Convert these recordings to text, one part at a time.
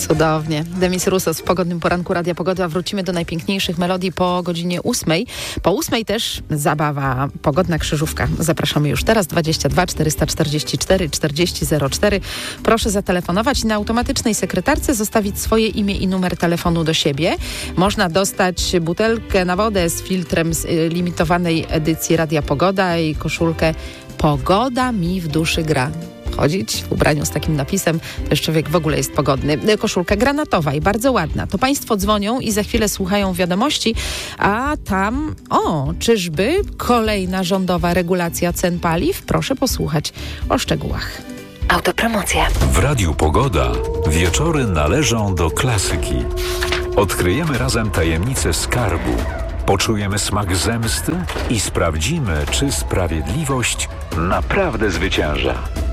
Cudownie. Demis Roussos w pogodnym poranku Radia Pogoda. Wrócimy do najpiękniejszych melodii po godzinie 8. Po 8 też zabawa pogodna krzyżówka. Zapraszamy już teraz 22 444 4004. Proszę zatelefonować i na automatycznej sekretarce zostawić swoje imię i numer telefonu do siebie. Można dostać butelkę na wodę z filtrem z limitowanej edycji Radia Pogoda i koszulkę Pogoda mi w duszy gra. Chodzić w ubraniu z takim napisem, też człowiek w ogóle jest pogodny. Koszulka granatowa i bardzo ładna. To państwo dzwonią i za chwilę słuchają wiadomości, a tam, czyżby kolejna rządowa regulacja cen paliw? Proszę posłuchać o szczegółach. Autopromocja. W Radiu Pogoda wieczory należą do klasyki. Odkryjemy razem tajemnicę skarbu. Poczujemy smak zemsty i sprawdzimy, czy sprawiedliwość naprawdę zwycięża.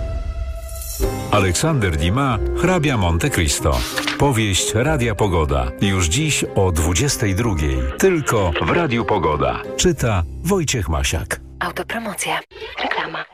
Aleksander Dumas, hrabia Monte Cristo. Powieść Radia Pogoda. Już dziś o 22:00. Tylko w Radiu Pogoda. Czyta Wojciech Masiak. Autopromocja. Reklama.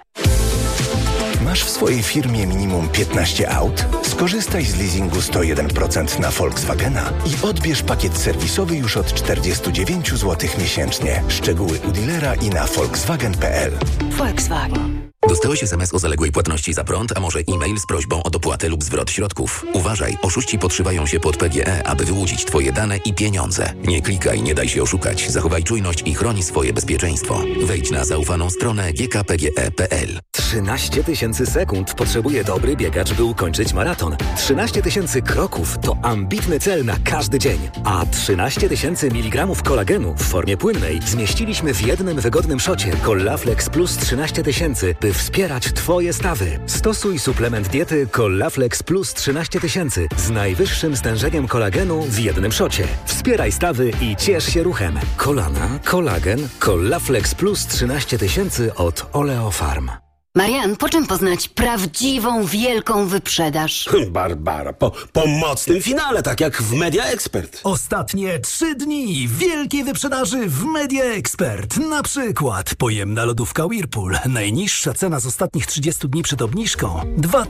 Masz w swojej firmie minimum 15 aut? Skorzystaj z leasingu 101% na Volkswagena i odbierz pakiet serwisowy już od 49 zł miesięcznie. Szczegóły u dealera i na volkswagen.pl. Volkswagen. Dostałeś SMS o zaległej płatności za prąd, a może e-mail z prośbą o dopłatę lub zwrot środków. Uważaj, oszuści podszywają się pod PGE, aby wyłudzić Twoje dane i pieniądze. Nie klikaj, nie daj się oszukać. Zachowaj czujność i chroni swoje bezpieczeństwo. Wejdź na zaufaną stronę gkpge.pl. 13 000 sekund potrzebuje dobry biegacz, by ukończyć maraton. 13 000 kroków to ambitny cel na każdy dzień. A 13 000 mg kolagenu w formie płynnej zmieściliśmy w jednym wygodnym szocie Collaflex Plus 13 000, by wspierać Twoje stawy. Stosuj suplement diety Collaflex Plus 13 000 z najwyższym stężeniem kolagenu w jednym szocie. Wspieraj stawy i ciesz się ruchem. Kolana, kolagen, Collaflex Plus 13 000 od Oleofarm. Marian, po czym poznać prawdziwą, wielką wyprzedaż? Barbara, po mocnym finale, tak jak w Media Expert. Ostatnie 3 dni wielkiej wyprzedaży w Media Expert. Na przykład pojemna lodówka Whirlpool. Najniższa cena z ostatnich 30 dni przed obniżką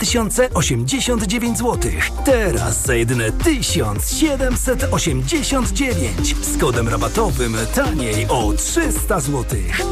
2089 zł. Teraz za jedyne 1789. Z kodem rabatowym taniej o 300 zł.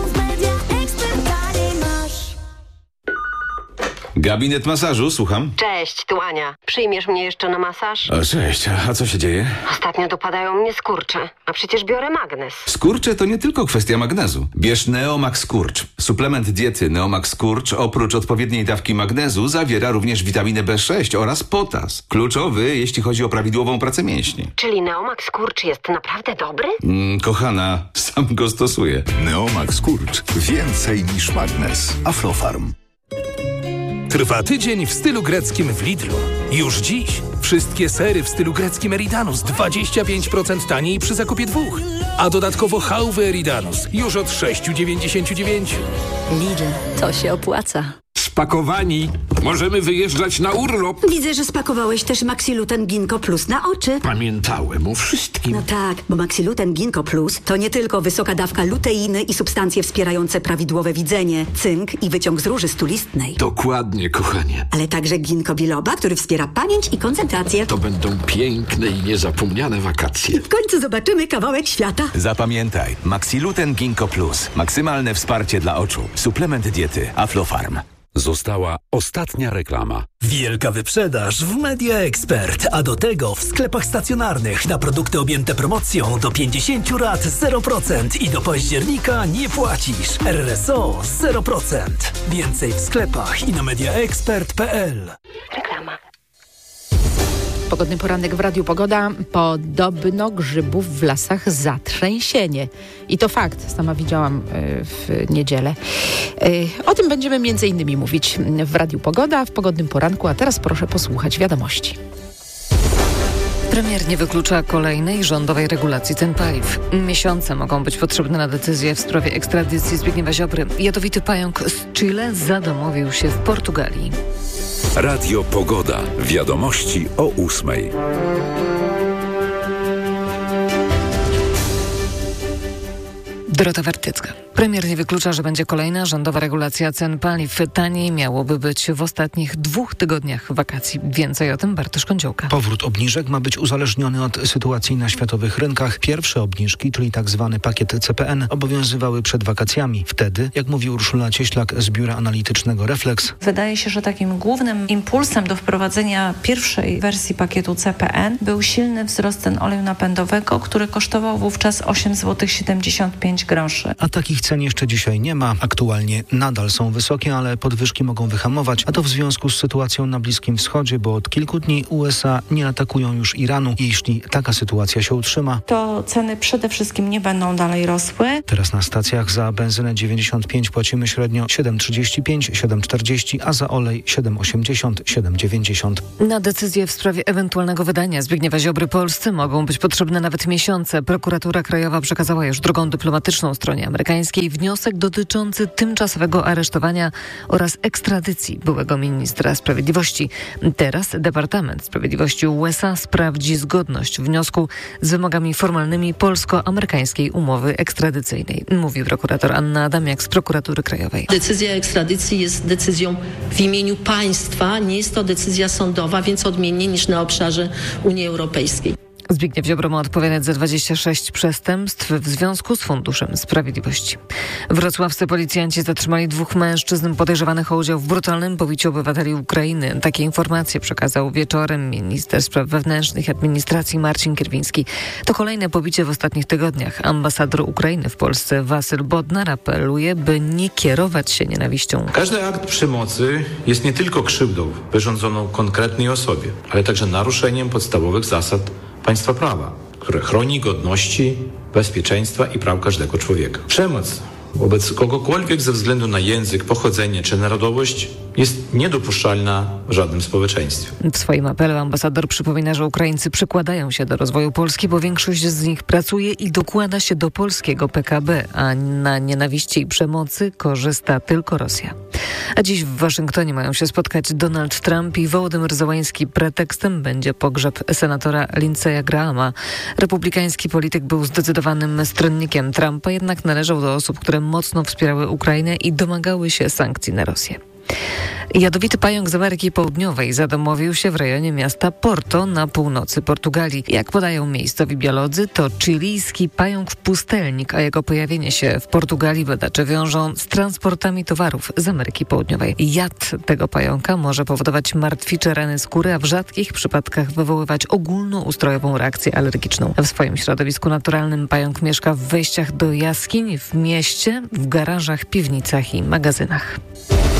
Gabinet masażu, słucham. Cześć, tu Ania. Przyjmiesz mnie jeszcze na masaż? O, cześć, a co się dzieje? Ostatnio dopadają mnie skurcze, a przecież biorę magnes. Skurcze to nie tylko kwestia magnezu. Bierz Neomax Skurcz. Suplement diety Neomax Skurcz oprócz odpowiedniej dawki magnezu zawiera również witaminę B6 oraz potas. Kluczowy, jeśli chodzi o prawidłową pracę mięśni. Czyli Neomax Skurcz jest naprawdę dobry? Kochana, sam go stosuję. Neomax Skurcz. Więcej niż magnes. Aflofarm. Trwa tydzień w stylu greckim w Lidlu. Już dziś wszystkie sery w stylu greckim Eridanus 25% taniej przy zakupie 2. A dodatkowo chałwy Eridanus już od 6,99. Lidl, to się opłaca. Spakowani. Możemy wyjeżdżać na urlop. Widzę, że spakowałeś też Maxiluten Ginkgo Plus na oczy. Pamiętałem o wszystkim. No tak, bo Maxiluten Ginkgo Plus to nie tylko wysoka dawka luteiny i substancje wspierające prawidłowe widzenie, cynk i wyciąg z róży stulistnej. Dokładnie, kochanie. Ale także ginkgo biloba, który wspiera pamięć i koncentrację. To będą piękne i niezapomniane wakacje. W końcu zobaczymy kawałek świata. Zapamiętaj, Maxiluten Ginkgo Plus. Maksymalne wsparcie dla oczu. Suplement diety Aflofarm. Została ostatnia reklama. Wielka wyprzedaż w Media Expert, a do tego w sklepach stacjonarnych na produkty objęte promocją do 50 rat 0% i do października nie płacisz. RSO 0%. Więcej w sklepach i na mediaexpert.pl. Reklama. Pogodny poranek w Radiu Pogoda. Podobno grzybów w lasach zatrzęsienie. I to fakt. Sama widziałam w niedzielę. O tym będziemy m.in. mówić w Radiu Pogoda, w Pogodnym poranku. A teraz proszę posłuchać wiadomości. Premier nie wyklucza kolejnej rządowej regulacji cen paliw. Miesiące mogą być potrzebne na decyzję w sprawie ekstradycji Zbigniewa Ziobry. Jadowity pająk z Chile zadomowił się w Portugalii. Radio Pogoda. Wiadomości o 8:00. Dorota Wartycka. Premier nie wyklucza, że będzie kolejna rządowa regulacja cen paliw. Taniej miałoby być w ostatnich 2 tygodniach wakacji. Więcej o tym Bartosz Kądziołka. Powrót obniżek ma być uzależniony od sytuacji na światowych rynkach. Pierwsze obniżki, czyli tak zwany pakiet CPN, obowiązywały przed wakacjami. Wtedy, jak mówi Urszula Cieślak z biura analitycznego Reflex, wydaje się, że takim głównym impulsem do wprowadzenia pierwszej wersji pakietu CPN był silny wzrost cen oleju napędowego, który kosztował wówczas 8,75 zł. A takich cen jeszcze dzisiaj nie ma. Aktualnie nadal są wysokie, ale podwyżki mogą wyhamować, a to w związku z sytuacją na Bliskim Wschodzie, bo od kilku dni USA nie atakują już Iranu. Jeśli taka sytuacja się utrzyma, to ceny przede wszystkim nie będą dalej rosły. Teraz na stacjach za benzynę 95 płacimy średnio 7,35, 7,40, a za olej 7,80, 7,90. Na decyzję w sprawie ewentualnego wydania Zbigniewa Ziobry Polsce mogą być potrzebne nawet miesiące. Prokuratura Krajowa przekazała już drogą dyplomatyczną stronie amerykańskiej wniosek dotyczący tymczasowego aresztowania oraz ekstradycji byłego ministra sprawiedliwości. Teraz Departament Sprawiedliwości USA sprawdzi zgodność wniosku z wymogami formalnymi polsko-amerykańskiej umowy ekstradycyjnej, mówi prokurator Anna Adamiak z Prokuratury Krajowej. Decyzja ekstradycji jest decyzją w imieniu państwa, nie jest to decyzja sądowa, więc odmiennie niż na obszarze Unii Europejskiej. Zbigniew Ziobro ma odpowiadać za 26 przestępstw w związku z Funduszem Sprawiedliwości. Wrocławscy policjanci zatrzymali 2 mężczyzn podejrzewanych o udział w brutalnym pobiciu obywateli Ukrainy. Takie informacje przekazał wieczorem minister spraw wewnętrznych i administracji Marcin Kierwiński. To kolejne pobicie w ostatnich tygodniach. Ambasador Ukrainy w Polsce Wasyl Bodnar apeluje, by nie kierować się nienawiścią. Każdy akt przemocy jest nie tylko krzywdą wyrządzoną konkretnej osobie, ale także naruszeniem podstawowych zasad państwa prawa, które chroni godności, bezpieczeństwa i praw każdego człowieka. Przemoc wobec kogokolwiek ze względu na język, pochodzenie czy narodowość jest niedopuszczalna w żadnym społeczeństwie. W swoim apelu ambasador przypomina, że Ukraińcy przykładają się do rozwoju Polski, bo większość z nich pracuje i dokłada się do polskiego PKB, a na nienawiści i przemocy korzysta tylko Rosja. A dziś w Waszyngtonie mają się spotkać Donald Trump i Wołodymyr Zełański. Pretekstem będzie pogrzeb senatora Lindsey'a Grahama. Republikański polityk był zdecydowanym stronnikiem Trumpa, jednak należał do osób, które mocno wspierały Ukrainę i domagały się sankcji na Rosję. Jadowity pająk z Ameryki Południowej zadomowił się w rejonie miasta Porto na północy Portugalii. Jak podają miejscowi biolodzy, to chilijski pająk-pustelnik, a jego pojawienie się w Portugalii badacze wiążą z transportami towarów z Ameryki Południowej. Jad tego pająka może powodować martwicze rany skóry, a w rzadkich przypadkach wywoływać ogólnoustrojową reakcję alergiczną. W swoim środowisku naturalnym pająk mieszka w wejściach do jaskiń, w mieście, w garażach, piwnicach i magazynach.